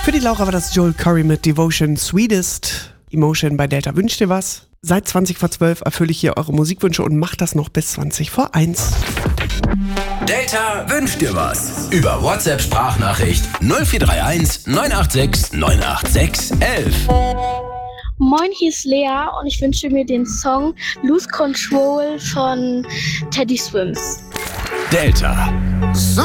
Für die Laura war das Joel Corey mit Devotion Sweetest Emotion bei Delta. Wünscht ihr was? Seit 20 vor 12 erfülle ich hier eure Musikwünsche und macht das noch bis 20 vor 1. Delta wünscht dir was. Über WhatsApp-Sprachnachricht 0431 986 986 11. Moin, hier ist Lea und ich wünsche mir den Song Lose Control von Teddy Swims. Delta. So